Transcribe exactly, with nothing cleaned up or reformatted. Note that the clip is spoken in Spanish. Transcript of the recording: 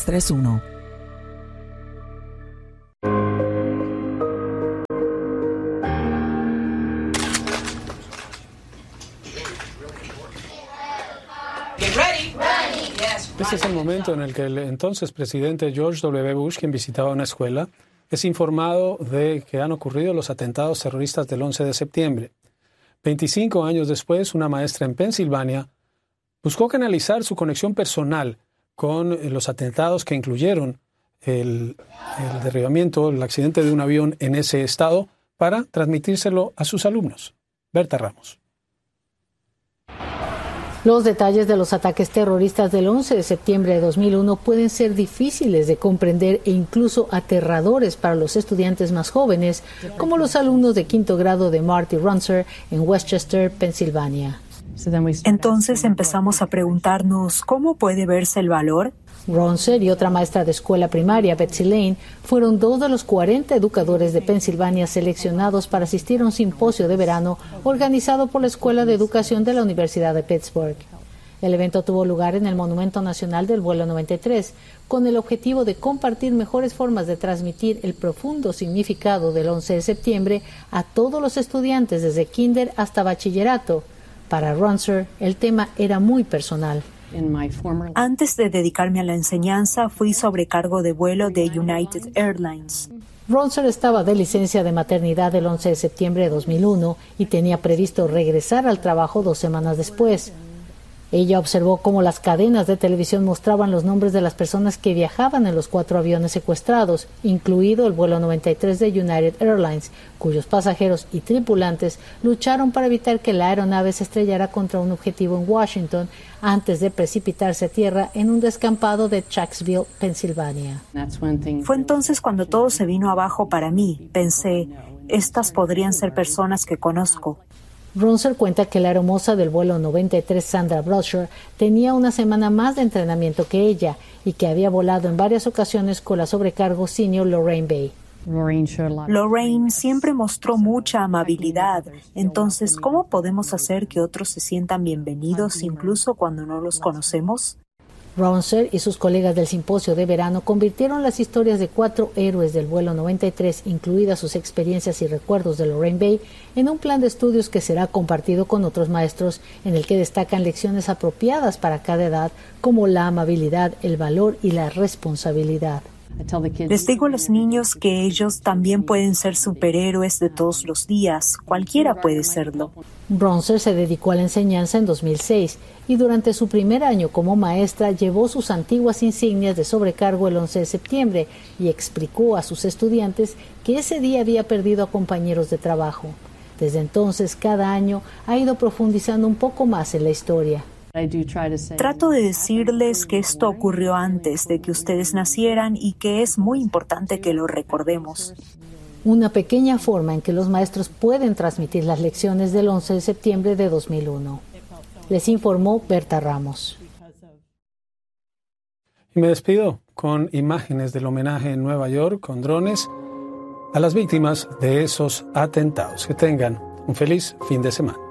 tres tres uno. Este es el momento en el que el entonces presidente George doble u. Bush, quien visitaba una escuela, es informado de que han ocurrido los atentados terroristas del once de septiembre. veinticinco años después, una maestra en Pensilvania buscó canalizar su conexión personal con los atentados que incluyeron el, el derribamiento, el accidente de un avión en ese estado, para transmitírselo a sus alumnos. Berta Ramos. Los detalles de los ataques terroristas del once de septiembre de dos mil uno pueden ser difíciles de comprender e incluso aterradores para los estudiantes más jóvenes, como los alumnos de quinto grado de Marty Runser en Westchester, Pensilvania. Entonces empezamos a preguntarnos, ¿cómo puede verse el valor? Runser y otra maestra de escuela primaria, Betsy Lane, fueron dos de los cuarenta educadores de Pensilvania seleccionados para asistir a un simposio de verano organizado por la Escuela de Educación de la Universidad de Pittsburgh. El evento tuvo lugar en el Monumento Nacional del Vuelo noventa y tres, con el objetivo de compartir mejores formas de transmitir el profundo significado del once de septiembre a todos los estudiantes desde kinder hasta bachillerato. Para Runser, el tema era muy personal. Antes de dedicarme a la enseñanza, fui sobrecargo de vuelo de United Airlines. Runser estaba de licencia de maternidad el once de septiembre de dos mil uno y tenía previsto regresar al trabajo dos semanas después. Ella observó cómo las cadenas de televisión mostraban los nombres de las personas que viajaban en los cuatro aviones secuestrados, incluido el vuelo noventa y tres de United Airlines, cuyos pasajeros y tripulantes lucharon para evitar que la aeronave se estrellara contra un objetivo en Washington antes de precipitarse a tierra en un descampado de Chacksville, Pensilvania. Fue entonces cuando todo se vino abajo para mí. Pensé, estas podrían ser personas que conozco. Runser cuenta que la aeromoza del vuelo noventa y tres, Sandra Brasher, tenía una semana más de entrenamiento que ella y que había volado en varias ocasiones con la sobrecargo senior Lorraine Bay. Lorraine siempre mostró mucha amabilidad. Entonces, ¿cómo podemos hacer que otros se sientan bienvenidos incluso cuando no los conocemos? Runser y sus colegas del simposio de verano convirtieron las historias de cuatro héroes del vuelo noventa y tres, incluidas sus experiencias y recuerdos de Lorraine Bay, en un plan de estudios que será compartido con otros maestros, en el que destacan lecciones apropiadas para cada edad, como la amabilidad, el valor y la responsabilidad. Les digo a los niños que ellos también pueden ser superhéroes de todos los días. Cualquiera puede serlo. Runser se dedicó a la enseñanza en dos mil seis y durante su primer año como maestra llevó sus antiguas insignias de sobrecargo el once de septiembre y explicó a sus estudiantes que ese día había perdido a compañeros de trabajo. Desde entonces, cada año ha ido profundizando un poco más en la historia. Trato de decirles que esto ocurrió antes de que ustedes nacieran y que es muy importante que lo recordemos. Una pequeña forma en que los maestros pueden transmitir las lecciones del once de septiembre de dos mil uno. Les informó Berta Ramos. Y me despido con imágenes del homenaje en Nueva York con drones a las víctimas de esos atentados. Que tengan un feliz fin de semana.